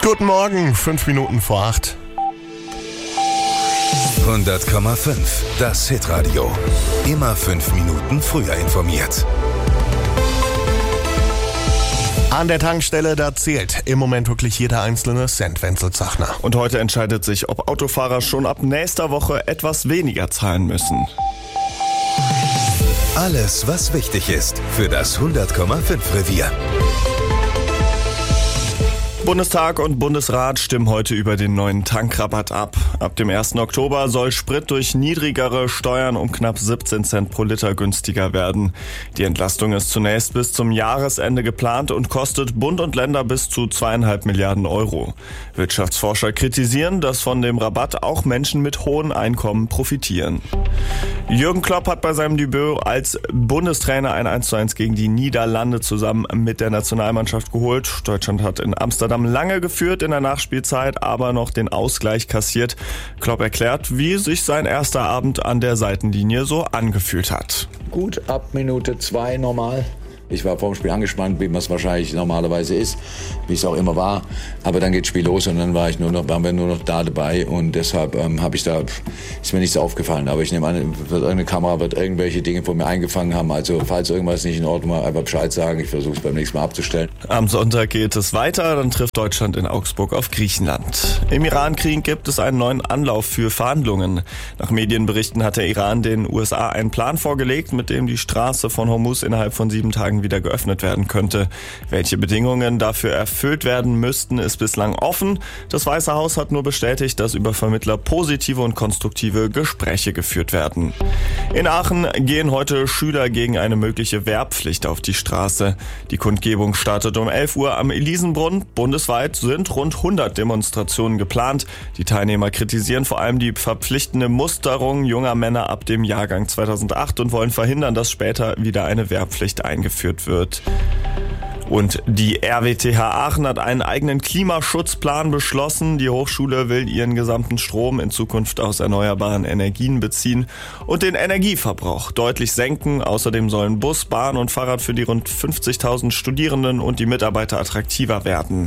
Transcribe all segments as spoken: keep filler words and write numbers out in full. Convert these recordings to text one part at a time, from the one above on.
Guten Morgen, fünf Minuten vor acht. hundert Komma fünf, das Hitradio. Immer fünf Minuten früher informiert. An der Tankstelle, da zählt im Moment wirklich jeder einzelne Cent, Wenzel Zachner. Und heute entscheidet sich, ob Autofahrer schon ab nächster Woche etwas weniger zahlen müssen. Alles, was wichtig ist für das hundert Komma fünf Revier. Bundestag und Bundesrat stimmen heute über den neuen Tankrabatt ab. Ab dem ersten Oktober soll Sprit durch niedrigere Steuern um knapp siebzehn Cent pro Liter günstiger werden. Die Entlastung ist zunächst bis zum Jahresende geplant und kostet Bund und Länder bis zu zweieinhalb Milliarden Euro. Wirtschaftsforscher kritisieren, dass von dem Rabatt auch Menschen mit hohen Einkommen profitieren. Jürgen Klopp hat bei seinem Debüt als Bundestrainer ein eins zu eins gegen die Niederlande zusammen mit der Nationalmannschaft geholt. Deutschland hat in Amsterdam lange geführt in der Nachspielzeit, aber noch den Ausgleich kassiert. Klopp erklärt, wie sich sein erster Abend an der Seitenlinie so angefühlt hat. Gut, ab Minute zwei normal. Ich war vor dem Spiel angespannt, wie man es wahrscheinlich normalerweise ist, wie es auch immer war. Aber dann geht das Spiel los und dann war ich nur noch, waren wir nur noch da dabei und deshalb ähm, habe ich da, ist mir nichts aufgefallen. Aber ich nehme an, wird irgendeine Kamera wird irgendwelche Dinge von mir eingefangen haben. Also falls irgendwas nicht in Ordnung war, einfach Bescheid sagen. Ich versuche es beim nächsten Mal abzustellen. Am Sonntag geht es weiter, dann trifft Deutschland in Augsburg auf Griechenland. Im Irankrieg gibt es einen neuen Anlauf für Verhandlungen. Nach Medienberichten hat der Iran den U S A einen Plan vorgelegt, mit dem die Straße von Hormuz innerhalb von sieben Tagen wieder geöffnet werden könnte. Welche Bedingungen dafür erfüllt werden müssten, ist bislang offen. Das Weiße Haus hat nur bestätigt, dass über Vermittler positive und konstruktive Gespräche geführt werden. In Aachen gehen heute Schüler gegen eine mögliche Wehrpflicht auf die Straße. Die Kundgebung startet um elf Uhr am Elisenbrunn. Bundesweit sind rund hundert Demonstrationen geplant. Die Teilnehmer kritisieren vor allem die verpflichtende Musterung junger Männer ab dem Jahrgang zweitausendacht und wollen verhindern, dass später wieder eine Wehrpflicht eingeführt wird. Und die R W T H Aachen hat einen eigenen Klimaschutzplan beschlossen. Die Hochschule will ihren gesamten Strom in Zukunft aus erneuerbaren Energien beziehen und den Energieverbrauch deutlich senken. Außerdem sollen Bus, Bahn und Fahrrad für die rund fünfzigtausend Studierenden und die Mitarbeiter attraktiver werden.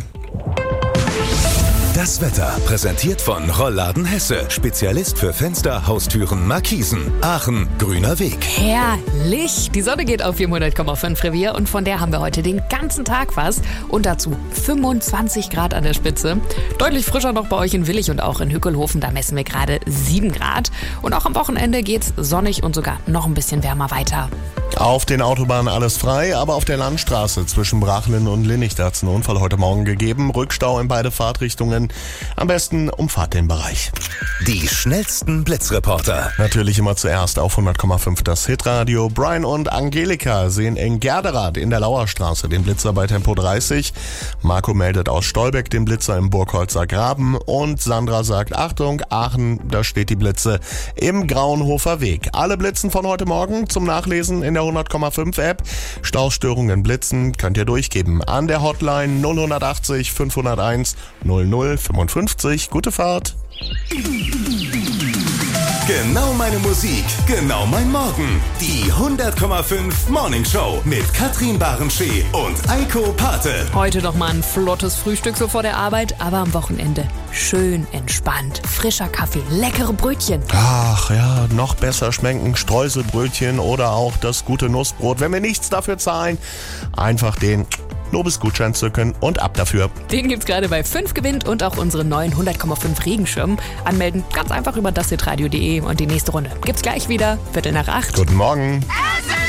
Das Wetter präsentiert von Rollladen Hesse. Spezialist für Fenster, Haustüren, Markisen. Aachen, grüner Weg. Herrlich! Die Sonne geht auf im hundert Komma fünf Revier und von der haben wir heute den ganzen Tag was. Und dazu fünfundzwanzig Grad an der Spitze. Deutlich frischer noch bei euch in Willich und auch in Hückelhofen. Da messen wir gerade sieben Grad. Und auch am Wochenende geht's sonnig und sogar noch ein bisschen wärmer weiter. Auf den Autobahnen alles frei, aber auf der Landstraße zwischen Brachlin und Linnich, da hat es einen Unfall heute Morgen gegeben. Rückstau in beide Fahrtrichtungen. Am besten umfahrt den Bereich. Die schnellsten Blitzreporter. Natürlich immer zuerst auf hundert Komma fünf das Hitradio. Brian und Angelika sehen in Gerderath in der Lauerstraße den Blitzer bei Tempo dreißig. Marco meldet aus Stolbeck den Blitzer im Burgholzer Graben. Und Sandra sagt, Achtung, Aachen, da steht die Blitze im Graunhofer Weg. Alle Blitzen von heute Morgen zum Nachlesen in der hundert Komma fünf App. Staustörungen, Blitzen könnt ihr durchgeben an der Hotline null achtzig fünfhunderteins null null fünfundfünfzig. Gute Fahrt. Genau meine Musik, genau mein Morgen. Die hundert Komma fünf Morning Show mit Katrin Barenschee und Eiko Pate. Heute noch mal ein flottes Frühstück so vor der Arbeit, aber am Wochenende schön entspannt. Frischer Kaffee, leckere Brötchen. Ach ja, noch besser schmecken Streuselbrötchen oder auch das gute Nussbrot. Wenn wir nichts dafür zahlen, einfach den Nobis-Gutschein zücken und ab dafür. Den gibt's gerade bei fünf gewinnt und auch unseren neuen hundert Komma fünf Regenschirm. Anmelden ganz einfach über das hitradio punkt de und die nächste Runde gibt's gleich wieder. Viertel nach acht. Guten Morgen. Also